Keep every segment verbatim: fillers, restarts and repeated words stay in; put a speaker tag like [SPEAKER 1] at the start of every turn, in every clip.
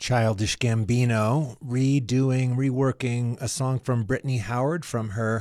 [SPEAKER 1] Childish Gambino redoing, reworking a song from Brittany Howard from her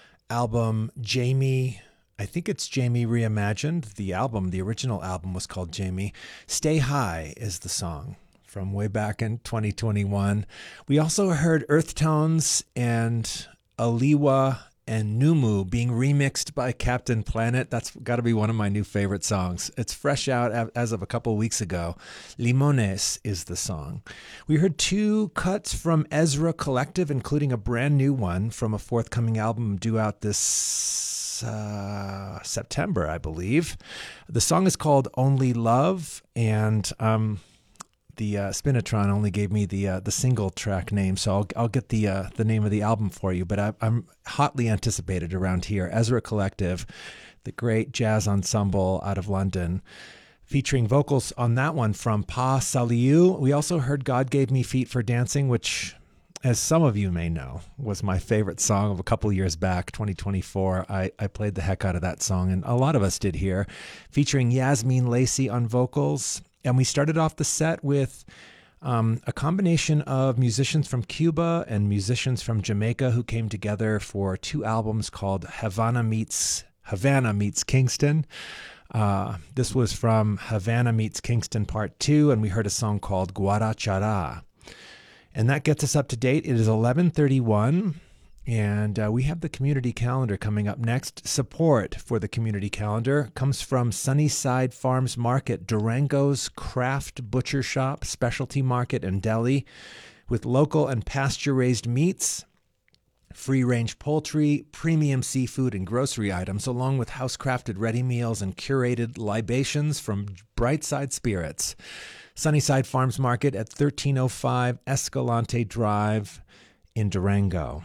[SPEAKER 1] album Jamie. I think it's Jamie Reimagined. The album, the original album was called Jamie. Stay High is the song from way back in twenty twenty-one. We also heard Earth Tones and Aliwa and Numu being remixed by Captain Planet. That's got to be one of my new favorite songs. It's fresh out as of a couple of weeks ago. Limones is the song. We heard two cuts from Ezra Collective, including a brand new one from a forthcoming album due out this uh, September, I believe. The song is called Only Love, and um, the uh, Spinatron only gave me the uh, the single track name, so I'll I'll get the uh, the name of the album for you. But I, I'm hotly anticipated around here. Ezra Collective, the great jazz ensemble out of London, featuring vocals on that one from Pa Saliu. We also heard God Gave Me Feet for Dancing, which, as some of you may know, was my favorite song of a couple years back, twenty twenty-four. I, I played the heck out of that song, and a lot of us did here, featuring Yasmin Lacey on vocals. And we started off the set with um, a combination of musicians from Cuba and musicians from Jamaica who came together for two albums called Havana Meets Havana Meets Kingston. Uh, this was from Havana Meets Kingston Part two, and we heard a song called Guarachara. And that gets us up to date. It is eleven thirty-one, and uh, we have the community calendar coming up next. Support for the community calendar comes from Sunnyside Farms Market, Durango's craft butcher shop, specialty market, and deli, with local and pasture-raised meats, free-range poultry, premium seafood, and grocery items, along with house-crafted ready meals and curated libations from Brightside Spirits. Sunnyside Farms Market at thirteen oh five Escalante Drive in Durango.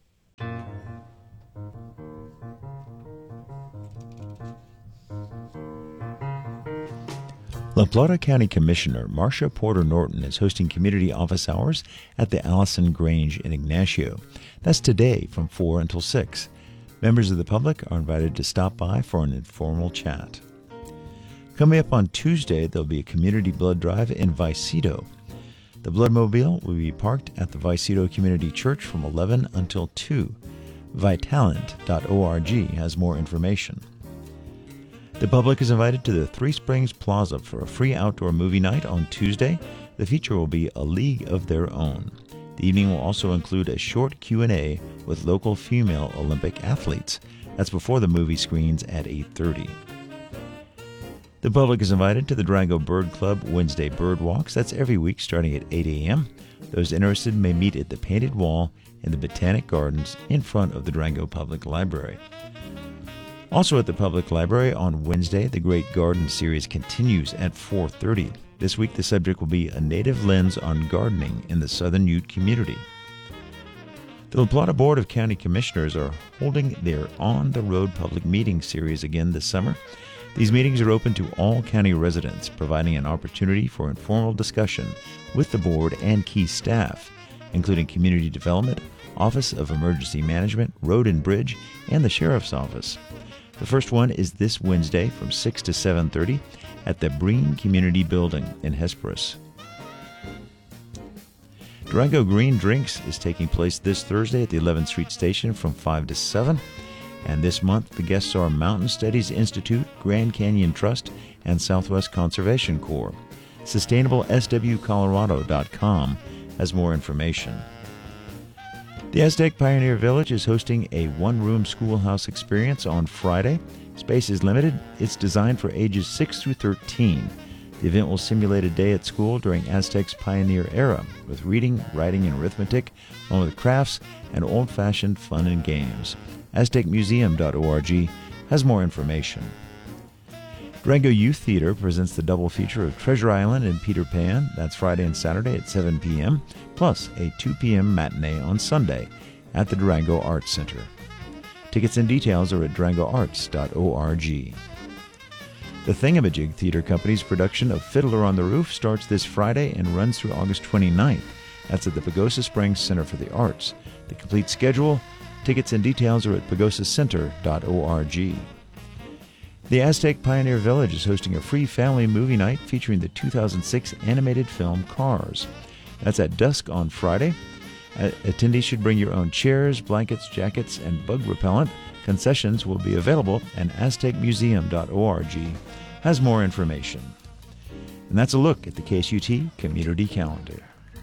[SPEAKER 2] La Plata County Commissioner Marcia Porter Norton is hosting community office hours at the Allison Grange in Ignacio. That's today from four until six. Members of the public are invited to stop by for an informal chat. Coming up on Tuesday, there'll be a community blood drive in Vicedo. The bloodmobile will be parked at the Vicedo Community Church from eleven until two. Vitalent dot org has more information. The public is invited to the Three Springs Plaza for a free outdoor movie night on Tuesday. The feature will be A League of Their Own. The evening will also include a short Q and A with local female Olympic athletes. That's before the movie screens at eight thirty. The public is invited to the Durango Bird Club Wednesday Bird Walks. That's every week starting at eight a.m. Those interested may meet at the Painted Wall in the Botanic Gardens in front of the Durango Public Library. Also at the Public Library on Wednesday, the Great Garden Series continues at four thirty. This week the subject will be A Native Lens on Gardening in the Southern Ute Community. The La Plata Board of County Commissioners are holding their On the Road public meeting series again this summer. These meetings are open to all county residents, providing an opportunity for informal discussion with the board and key staff, including Community Development, Office of Emergency Management, Road and Bridge, and the Sheriff's Office. The first one is this Wednesday from six to seven thirty at the Breen Community Building in Hesperus. Durango Green Drinks is taking place this Thursday at the eleventh Street Station from five to seven. And this month, the guests are Mountain Studies Institute, Grand Canyon Trust, and Southwest Conservation Corps. Sustainable S W Colorado dot com has more information. The Aztec Pioneer Village is hosting a one-room schoolhouse experience on Friday. Space is limited. It's designed for ages six through thirteen. The event will simulate a day at school during Aztec's pioneer era, with reading, writing, and arithmetic, along with crafts and old-fashioned fun and games. Aztec Museum dot org has more information. Durango Youth Theater presents the double feature of Treasure Island and Peter Pan. That's Friday and Saturday at seven p.m., plus a two p.m. matinee on Sunday at the Durango Arts Center. Tickets and details are at durango arts dot org. The Thingamajig Theater Company's production of Fiddler on the Roof starts this Friday and runs through August twenty-ninth. That's at the Pagosa Springs Center for the Arts. The complete schedule, tickets and details are at pagosa center dot org. The Aztec Pioneer Village is hosting a free family movie night featuring the two thousand six animated film Cars. That's at dusk on Friday. Uh, attendees should bring your own chairs, blankets, jackets, and bug repellent. Concessions will be available, and aztec museum dot org has more information. And that's a look at the K S U T community calendar.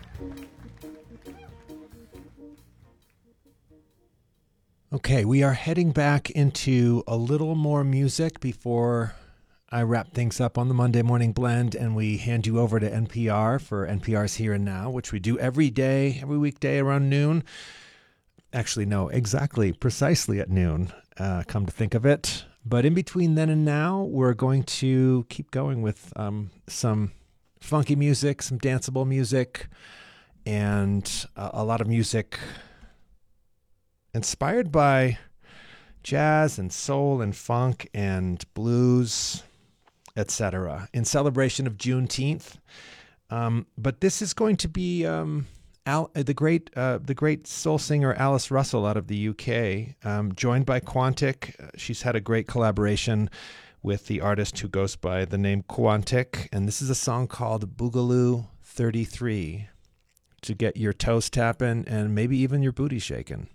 [SPEAKER 1] Okay, we are heading back into a little more music before I wrap things up on the Monday Morning Blend and we hand you over to N P R for N P R's Here and Now, which we do every day, every weekday around noon. Actually, no, exactly, precisely at noon, uh, come to think of it. But in between then and now, we're going to keep going with um, some funky music, some danceable music, and a, a lot of music inspired by jazz and soul and funk and blues, et cetera, in celebration of Juneteenth. Um, but this is going to be um, Al, the great uh, the great soul singer Alice Russell out of the U K, um, joined by Quantic. She's had a great collaboration with the artist who goes by the name Quantic, and this is a song called Boogaloo thirty-three to get your toes tapping and maybe even your booty shaking.